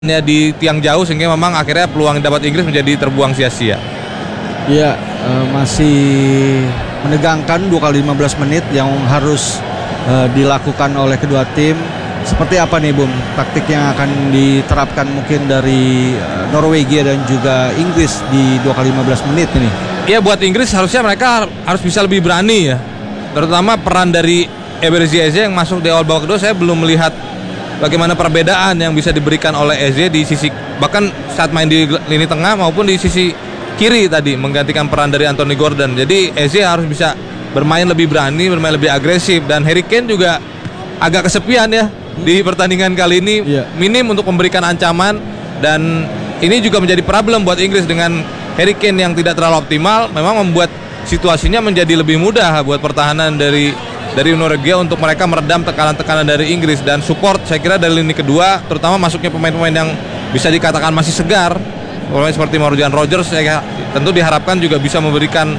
di tiang jauh sehingga memang akhirnya peluang dapat Inggris menjadi terbuang sia-sia. Iya, masih menegangkan 2 kali 15 menit yang harus dilakukan oleh kedua tim. Seperti apa nih Bung taktik yang akan diterapkan mungkin dari Norwegia dan juga Inggris di 2 kali 15 menit ini? Ya, buat Inggris harusnya mereka harus bisa lebih berani ya. Terutama peran dari Eberechi Eze yang masuk di awal babak kedua, saya belum melihat bagaimana perbedaan yang bisa diberikan oleh Eze di sisi, bahkan saat main di lini tengah maupun di sisi kiri tadi menggantikan peran dari Anthony Gordon. Jadi Eze harus bisa bermain lebih berani, bermain lebih agresif, dan Harry Kane juga agak kesepian ya di pertandingan kali ini. Minim untuk memberikan ancaman, dan ini juga menjadi problem buat Inggris dengan Harry Kane yang tidak terlalu optimal. Memang membuat situasinya menjadi lebih mudah buat pertahanan dari Norwegia untuk mereka meredam tekanan-tekanan dari Inggris. Dan support saya kira dari lini kedua, terutama masuknya pemain-pemain yang bisa dikatakan masih segar, pemain seperti Morgan Rogers, tentu diharapkan juga bisa memberikan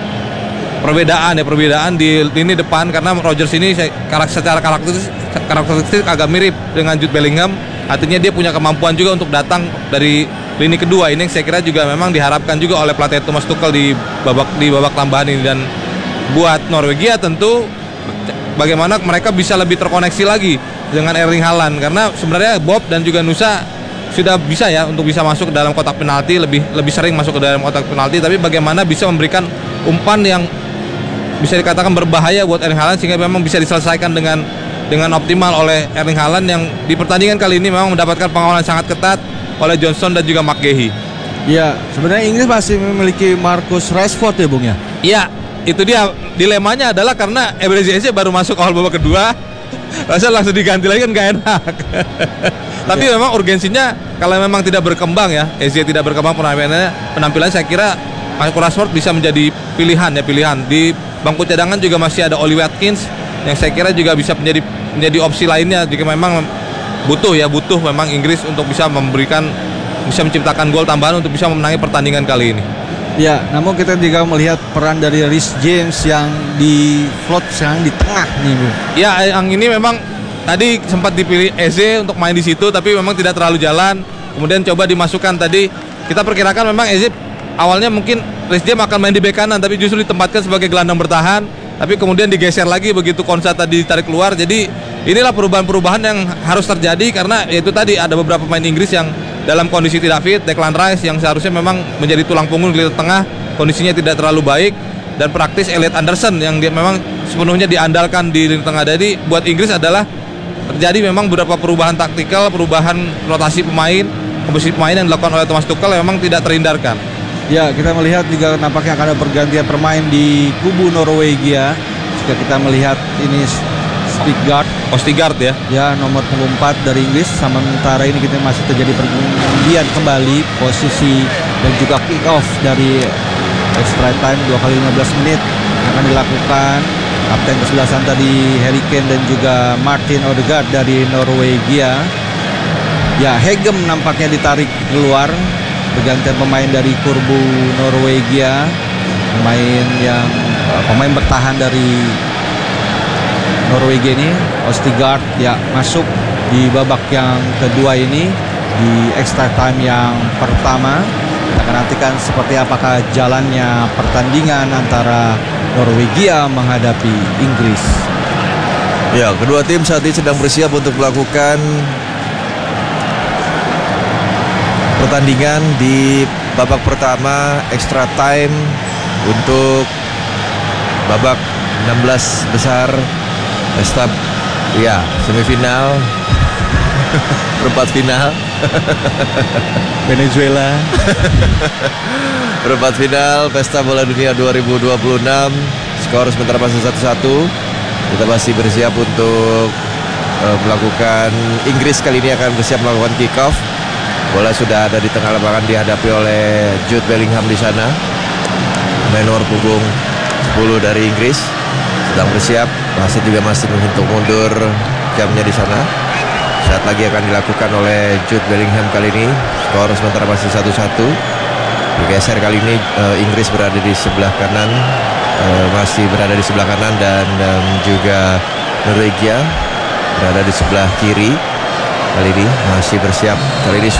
perbedaan di lini depan, karena Rogers ini secara karakteristik agak mirip dengan Jude Bellingham. Artinya dia punya kemampuan juga untuk datang dari lini kedua. Ini yang saya kira juga memang diharapkan juga oleh pelatih Thomas Tuchel di babak tambahan ini. Dan buat Norwegia tentu bagaimana mereka bisa lebih terkoneksi lagi dengan Erling Haaland, karena sebenarnya Bob dan juga Nusa sudah bisa ya untuk bisa masuk ke dalam kotak penalti, lebih sering masuk ke dalam kotak penalti, tapi bagaimana bisa memberikan umpan yang bisa dikatakan berbahaya buat Erling Haaland sehingga memang bisa diselesaikan dengan optimal oleh Erling Haaland yang di pertandingan kali ini memang mendapatkan pengawalan sangat ketat oleh Johnson dan juga McGahey. Iya, sebenarnya Inggris masih memiliki Marcus Rashford ya Bung ya? Iya, itu dia dilemanya adalah karena Eberechi Eze baru masuk awal babak kedua, rasanya langsung diganti lagi kan gak enak. Tapi memang urgensinya kalau memang tidak berkembang ya, Eze tidak berkembang penampilannya, saya kira Marcus Rashford bisa menjadi pilihan. Di bangku cadangan juga masih ada Oli Watkins yang saya kira juga bisa menjadi opsi lainnya jika memang butuh memang Inggris untuk bisa menciptakan gol tambahan untuk bisa memenangi pertandingan kali ini. Ya, namun kita juga melihat peran dari Reece James yang di float sekarang di tengah nih Bu. Ya, yang ini memang tadi sempat dipilih Eze untuk main di situ, tapi memang tidak terlalu jalan. Kemudian coba dimasukkan tadi. Kita perkirakan memang Eze awalnya mungkin Reece James akan main di bek kanan, tapi justru ditempatkan sebagai gelandang bertahan. Tapi kemudian digeser lagi begitu Konsa tadi ditarik keluar. Jadi inilah perubahan-perubahan yang harus terjadi, karena itu tadi ada beberapa pemain Inggris yang dalam kondisi tidak fit. Declan Rice yang seharusnya memang menjadi tulang punggung di tengah, kondisinya tidak terlalu baik, dan praktis Elliot Anderson yang dia memang sepenuhnya diandalkan di lini tengah. Jadi buat Inggris adalah terjadi memang beberapa perubahan taktikal, perubahan rotasi pemain, komposisi pemain yang dilakukan oleh Thomas Tuchel memang tidak terhindarkan. Ya, kita melihat juga nampaknya akan ada pergantian permain di kubu Norwegia. Jika kita melihat ini Ostigard ya. Ya, nomor 4 dari Inggris. Sementara ini kita masih terjadi pergantian kembali posisi dan juga kick off dari extra time 2 kali 15 menit akan dilakukan. Kapten kesebelasan tadi Harry Kane dan juga Martin Odegaard dari Norwegia. Ya, Hegem nampaknya ditarik keluar. Pergantian pemain dari kubu Norwegia, pemain bertahan dari Norwegia ini, Ostigard ya masuk di babak yang kedua ini di extra time yang pertama. Kita akan nantikan seperti apakah jalannya pertandingan antara Norwegia menghadapi Inggris. Ya, kedua tim saat ini sedang bersiap untuk melakukan pertandingan di babak pertama extra time untuk babak 16 besar pesta semifinal perempat final Venezuela. Perempat final Pesta Bola Dunia 2026. Skor sementara masih 1-1. Kita masih bersiap untuk melakukan, Inggris kali ini akan bersiap melakukan kick off. Bola sudah ada di tengah lapangan, dihadapi oleh Jude Bellingham di sana. Main nomor punggung 10 dari Inggris sedang bersiap, masih menghitung mundur jamnya di sana. Saat lagi akan dilakukan oleh Jude Bellingham kali ini. Skor sementara masih 1-1. Bergeser kali ini Inggris berada di sebelah kanan, dan juga Norwegia berada di sebelah kiri. Kali ini masih bersiap. Kali ini